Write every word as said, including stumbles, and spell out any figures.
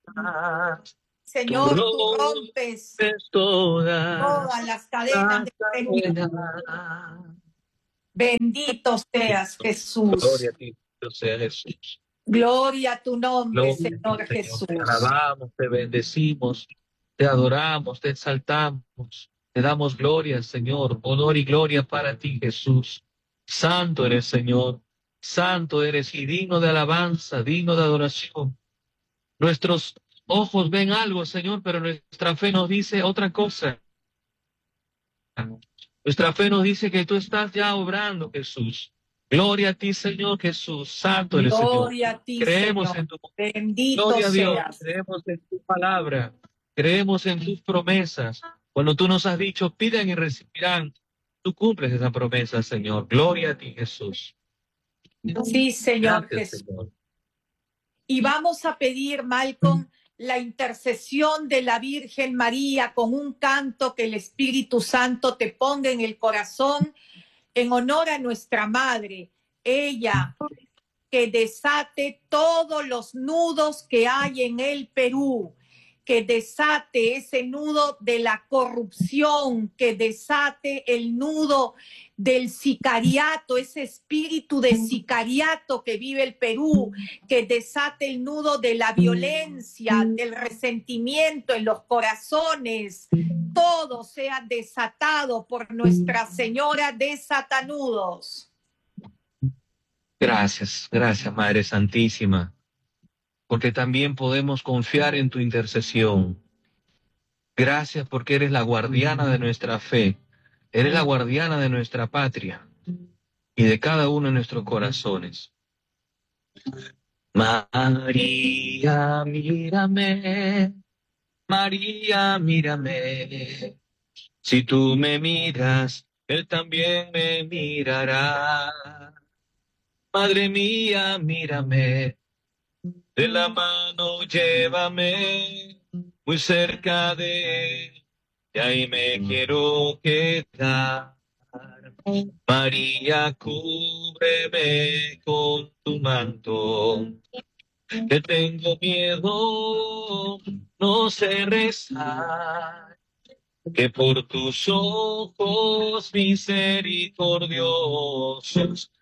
Señor, tú tú rompes rompes todas todas las cadenas las del enemigo. cadenas. Bendito seas, Jesús. Gloria a ti, Dios sea Jesús. Gloria a tu nombre, Gloria a ti, Señor Señor. Te Jesús. alabamos, te bendecimos, te adoramos, te exaltamos, te damos gloria, Señor. Honor y gloria para ti, Jesús. Santo eres, Señor. Santo eres y digno de alabanza, digno de adoración. Nuestros ojos ven algo, Señor, pero nuestra fe nos dice otra cosa. Nuestra fe nos dice que tú estás ya obrando, Jesús. Gloria a ti, Señor Jesús. Santo eres, Señor. Gloria a ti, Creemos Señor. en tu Bendito gloria a Dios. seas. Creemos en tu palabra. Creemos en tus promesas. Cuando tú nos has dicho, pidan y recibirán, tú cumples esa promesa, Señor. Gloria a ti, Jesús. Sí, Señor Gracias, Jesús. Señor. Y vamos a pedir, Malcolm, la intercesión de la Virgen María con un canto que el Espíritu Santo te ponga en el corazón en honor a nuestra Madre. Ella que desate todos los nudos que hay en el Perú, que desate ese nudo de la corrupción, que desate el nudo del sicariato, ese espíritu de sicariato que vive el Perú, que desate el nudo de la violencia, del resentimiento en los corazones, todo sea desatado por Nuestra Señora de Satanudos. Gracias, gracias, Madre Santísima, porque también podemos confiar en tu intercesión. Gracias porque eres la guardiana de nuestra fe, eres la guardiana de nuestra patria y de cada uno de nuestros corazones. María, mírame, María, mírame. Si tú me miras, Él también me mirará. Madre mía, mírame, de la mano llévame muy cerca de Él, y ahí me quiero quedar. María, cúbreme con tu manto, que tengo miedo, no sé rezar, que por tus ojos misericordiosos